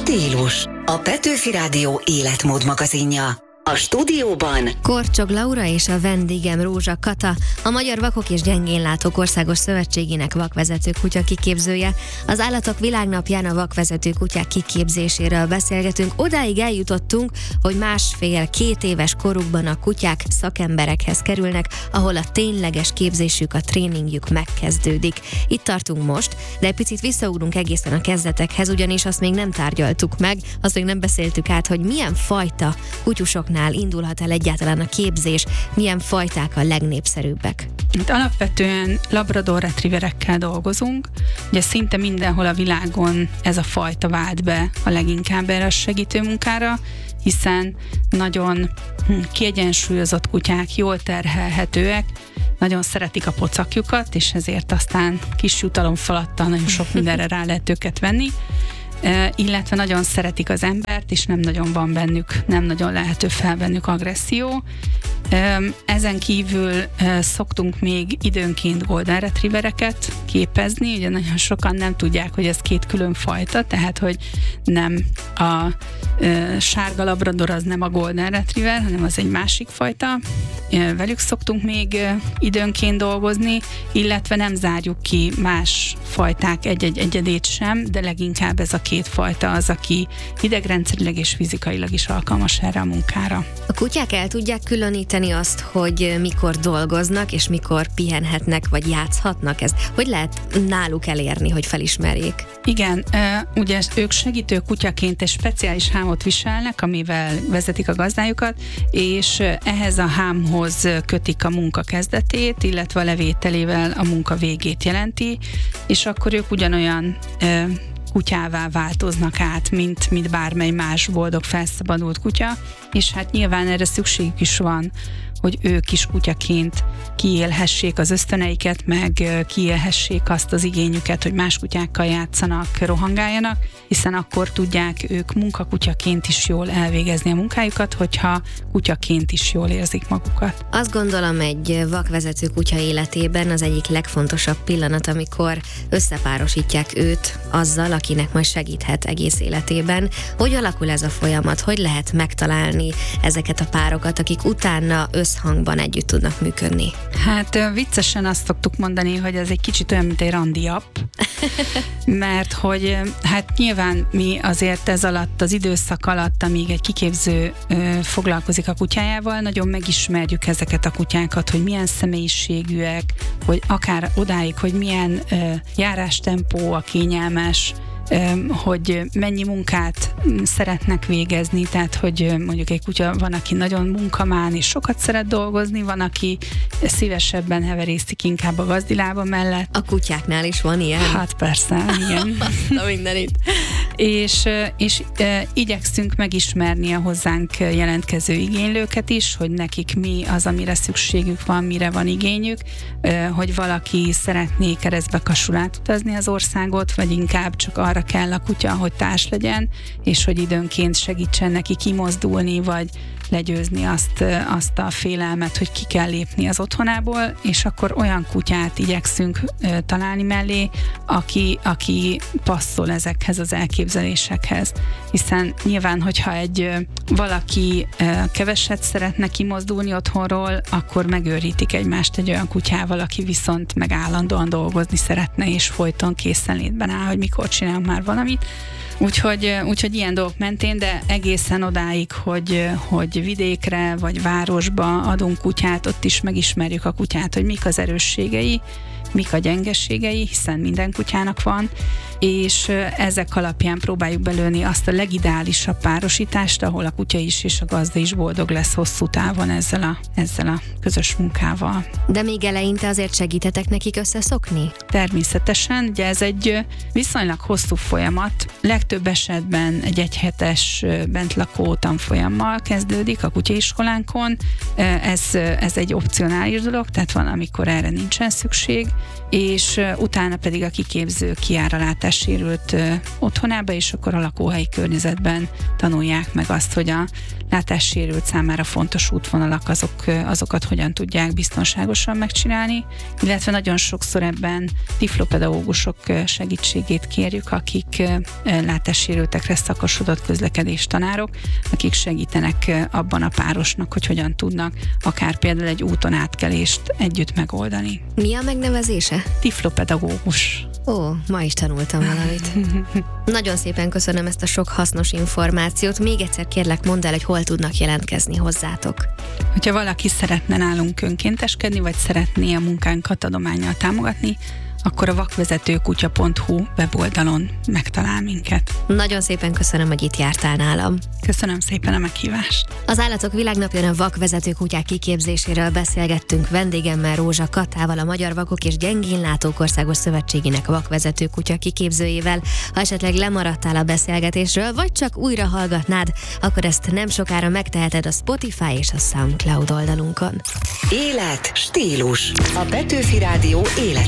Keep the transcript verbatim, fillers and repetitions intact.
Stílus, a Petőfi Rádió életmód magazinja. A stúdióban Korcsog Laura és a vendégem Rózsa Kata, a Magyar Vakok és Gyengénlátók Országos Szövetségének vakvezető kutya kiképzője. Az Állatok Világnapján a vakvezető kutyák kiképzéséről beszélgetünk. Odáig eljutottunk, hogy másfél-két éves korukban a kutyák szakemberekhez kerülnek, ahol a tényleges képzésük, a tréningjük megkezdődik. Itt tartunk most, de egy picit visszaugrunk egészen a kezdetekhez, ugyanis azt még nem tárgyaltuk meg, azt még nem beszéltük át, hogy milyen fajta kutyusoknál indulhat el egyáltalán a képzés, milyen fajták a legnépszerűbbek. Itt alapvetően labrador retrieverekkel dolgozunk, ugye szinte mindenhol a világon ez a fajta vált be a leginkább erre a segítő munkára, hiszen nagyon kiegyensúlyozott kutyák, jól terhelhetőek, nagyon szeretik a pocakjukat, és ezért aztán kis jutalomfalattal nagyon sok mindenre rá lehet őket venni, illetve nagyon szeretik az embert, és nem nagyon van bennük, nem nagyon lehető fel bennük agresszió. Ezen kívül szoktunk még időnként golden retrievereket képezni, ugye nagyon sokan nem tudják, hogy ez két külön fajta, tehát hogy nem a sárga labrador az nem a golden retriever, hanem az egy másik fajta. Velük szoktunk még időnként dolgozni, illetve nem zárjuk ki más fajták egy-egy egyedét sem, de leginkább ez a két fajta az, aki idegrendszerileg és fizikailag is alkalmas erre a munkára. A kutyák el tudják különíteni azt, hogy mikor dolgoznak, és mikor pihenhetnek, vagy játszhatnak? Ez hogy lehet náluk elérni, hogy felismerjék? Igen, ugye ők segítő kutyaként egy speciális hámot viselnek, amivel vezetik a gazdájukat, és ehhez a hámhoz kötik a munka kezdetét, illetve a levételével a munka végét jelenti, és akkor ők ugyanolyan kutyává változnak át, mint, mint bármely más boldog, felszabadult kutya, és hát nyilván erre szükségük is van, hogy ők is kutyaként kiélhessék az ösztöneiket, meg kiélhessék azt az igényüket, hogy más kutyákkal játszanak, rohangáljanak, hiszen akkor tudják ők munkakutyaként is jól elvégezni a munkájukat, hogyha kutyaként is jól érzik magukat. Azt gondolom, egy vakvezető kutya életében az egyik legfontosabb pillanat, amikor összepárosítják őt azzal, akinek majd segíthet egész életében. Hogy alakul ez a folyamat? Hogy lehet megtalálni ezeket a párokat, akik utána összhangban együtt tudnak működni? Hát viccesen azt szoktuk mondani, hogy ez egy kicsit olyan, mint egy randi app, mert hogy hát nyilván mi azért ez alatt, az időszak alatt, amíg egy kiképző ö, foglalkozik a kutyájával, nagyon megismerjük ezeket a kutyákat, hogy milyen személyiségűek, hogy akár odáig, hogy milyen ö, járástempó a kényelmes, hogy mennyi munkát szeretnek végezni, tehát hogy mondjuk egy kutya van, aki nagyon munkamán és sokat szeret dolgozni, van, aki szívesebben heverészik inkább a gazdilába mellett. A kutyáknál is van ilyen? Hát persze, igen. A mindenit. És, és e, igyekszünk megismerni a hozzánk jelentkező igénylőket is, hogy nekik mi az, amire szükségük van, mire van igényük, e, hogy valaki szeretné keresztbe kasul átutazni az országot, vagy inkább csak arra kell a kutya, hogy társ legyen, és hogy időnként segítsen neki kimozdulni, vagy legyőzni azt, azt a félelmet, hogy ki kell lépni az otthonából, és akkor olyan kutyát igyekszünk ö, találni mellé, aki, aki passzol ezekhez az elképzelésekhez. Hiszen nyilván, hogyha egy ö, valaki ö, keveset szeretne kimozdulni otthonról, akkor megőrítik egymást egy olyan kutyával, aki viszont meg állandóan dolgozni szeretne, és folyton készenlétben áll, hogy mikor csinálunk már valamit. Úgyhogy, úgyhogy ilyen dolgok mentén, de egészen odáig, hogy, hogy vidékre vagy városba adunk kutyát, ott is megismerjük a kutyát, hogy mik az erősségei, mik a gyengeségei, hiszen minden kutyának van, és ezek alapján próbáljuk belőni azt a legideálisabb párosítást, ahol a kutya is és a gazda is boldog lesz hosszú távon ezzel a, ezzel a közös munkával. De még eleinte azért segítetek nekik összeszokni? Természetesen, ugye ez egy viszonylag hosszú folyamat, legtöbb esetben egy egyhetes bentlakó tanfolyammal kezdődik a kutyaiskolánkon, ez, ez egy opcionális dolog, tehát van, amikor erre nincsen szükség, és utána pedig a kiképző kijár a látássérült otthonába, és akkor a lakóhelyi környezetben tanulják meg azt, hogy a látássérült számára fontos útvonalak, azok, azokat hogyan tudják biztonságosan megcsinálni, illetve nagyon sokszor ebben tiflopedagógusok segítségét kérjük, akik látássérültekre szakosodott közlekedéstanárok, akik segítenek abban a párosnak, hogy hogyan tudnak akár például egy úton átkelést együtt megoldani. Mi a megnevezése? Tiflopedagógus. Ó, ma is tanultam valamit. Nagyon szépen köszönöm ezt a sok hasznos információt. Még egyszer kérlek, mondd el, hogy hol tudnak jelentkezni hozzátok. Hogyha valaki szeretne nálunk önkénteskedni, vagy szeretné a munkánkat adománnyal támogatni, akkor a vakvezetőkutya pont hu weboldalon megtalál minket. Nagyon szépen köszönöm, hogy itt jártál nálam. Köszönöm szépen a meghívást. Az Állatok Világnapján a vakvezető kutyák kiképzéséről beszélgettünk vendégemmel, Rózsa Katával, a Magyar Vakok és Gyengénlátók Országos Szövetségének vakvezető kutya kiképzőjével. Ha esetleg lemaradtál a beszélgetésről, vagy csak újra hallgatnád, akkor ezt nem sokára megteheted a Spotify és a SoundCloud oldalunkon. Élet, stílus. A Petőfi Rádió élet